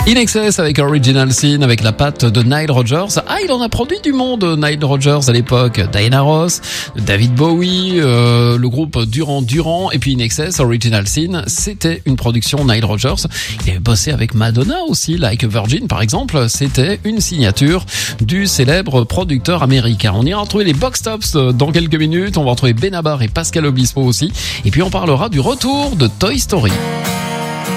In Excess avec Original Sin, avec la patte de Nile Rodgers. Ah, il en a produit du monde, Nile Rodgers, à l'époque. Diana Ross, David Bowie, le groupe Duran Duran, et puis In Excess, Original Sin, c'était une production Nile Rodgers. Il avait bossé avec Madonna aussi, Like a Virgin par exemple. C'était une signature du célèbre producteur américain. On ira retrouver les Box Tops dans quelques minutes. On va retrouver Benabar et Pascal Obispo aussi. Et puis on parlera du retour de Toy Story.